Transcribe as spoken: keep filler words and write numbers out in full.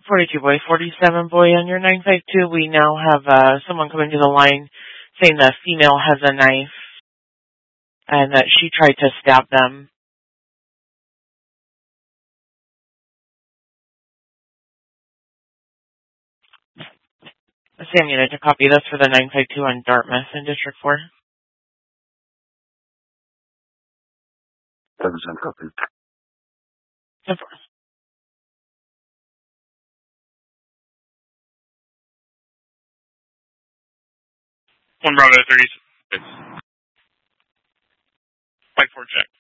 forty-two boy, forty-seven boy on your nine five two. We now have uh, someone coming to the line saying the female has a knife and that she tried to stab them. Sam Unit to copy. That's for the nine five two on Dartmouth in District four. seven percent copy. ten four. One Bravo thirty-six. Five four check.